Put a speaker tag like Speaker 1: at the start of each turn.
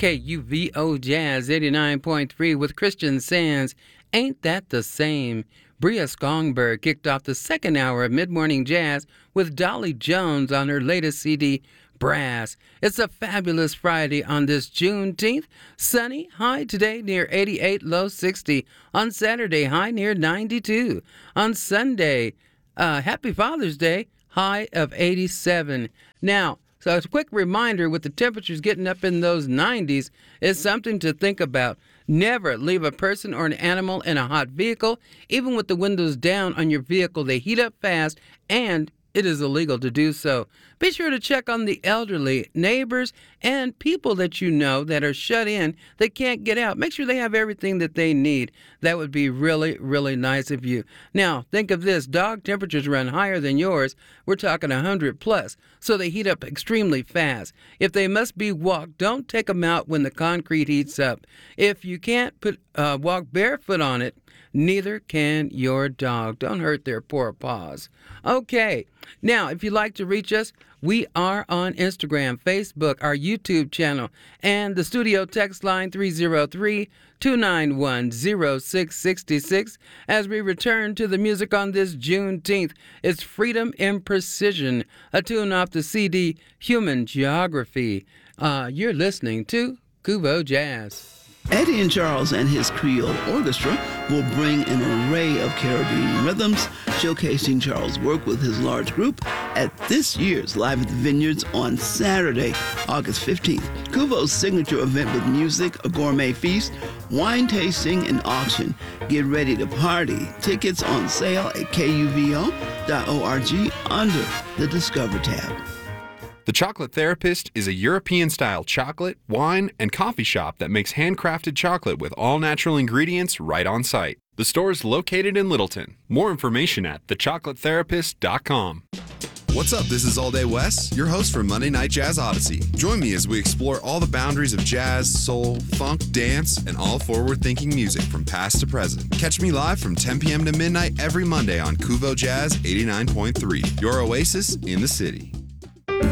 Speaker 1: KUVO Jazz 89.3 with Christian Sands. Ain't That the Same? Bria Skongberg kicked off the second hour of Mid-Morning Jazz with Dolly Jones on her latest CD, Brass. It's a fabulous Friday on this Juneteenth. Sunny, high today near 88, low 60. On Saturday, high near 92. On Sunday, happy Father's Day, high of 87. Now, so a quick reminder, with the temperatures getting up in those 90s, is something to think about. Never leave a person or an animal in a hot vehicle. Even with the windows down on your vehicle, they heat up fast, and it is illegal to do so. Be sure to check on the elderly, neighbors, and people that you know that are shut in, that can't get out. Make sure they have everything that they need. That would be really, really nice of you. Now, think of this. Dog temperatures run higher than yours. We're talking 100 plus, so they heat up extremely fast. If they must be walked, don't take them out when the concrete heats up. If you can't walk barefoot on it, neither can your dog. Don't hurt their poor paws. Okay. Now, if you'd like to reach us, we are on Instagram, Facebook, our YouTube channel, and the studio text line 303-291-0666. As we return to the music on this Juneteenth, it's Freedom in Precision, a tune off the CD Human Geography. You're listening to KUVO Jazz.
Speaker 2: Eddie and Charles and his Creole Orchestra will bring an array of Caribbean rhythms, showcasing Charles' work with his large group at this year's Live at the Vineyards on Saturday, August 15th. KUVO's signature event with music, a gourmet feast, wine tasting, and auction. Get ready to party. Tickets on sale at kuvo.org under the Discover tab.
Speaker 3: The Chocolate Therapist is a European-style chocolate, wine, and coffee shop that makes handcrafted chocolate with all-natural ingredients right on site. The store is located in Littleton. More information at thechocolatetherapist.com.
Speaker 4: What's up? This is All Day Wes, your host for Monday Night Jazz Odyssey. Join me as we explore all the boundaries of jazz, soul, funk, dance, and all forward-thinking music from past to present. Catch me live from 10 p.m. to midnight every Monday on KUVO Jazz 89.3, your oasis in the city.